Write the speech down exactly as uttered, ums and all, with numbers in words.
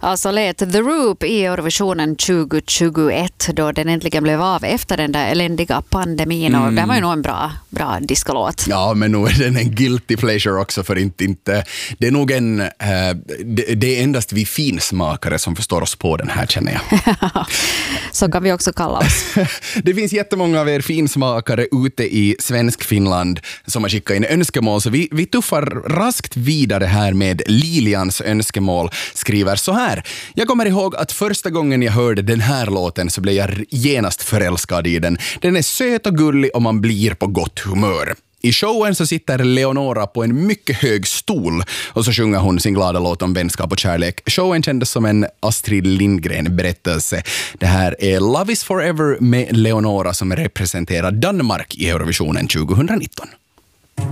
Alltså lät The Roop i Eurovisionen tjugohundratjugoett då den äntligen blev av efter den där eländiga pandemin. Mm. Och det var ju nog en bra, bra diskolåt. Ja, men nu är den en guilty pleasure också för inte, inte det är nog en äh, det, det är endast vi finsmakare som förstår oss på den här, känner jag. Så kan vi också kalla oss. Det finns jättemånga av er finsmakare ute i svensk Finland som har skickat in önskemål, så vi, vi tuffar raskt vidare här med Lilians önskemål. Skriver så här: jag kommer ihåg att första gången jag hörde den här låten så blev jag genast förälskad i den. Den är söt och gullig och man blir på gott humör. I showen så sitter Leonora på en mycket hög stol och så sjunger hon sin glada låt om vänskap och kärlek. Showen kändes som en Astrid Lindgren-berättelse. Det här är Love is Forever med Leonora som representerar Danmark i Eurovisionen tjugohundranitton.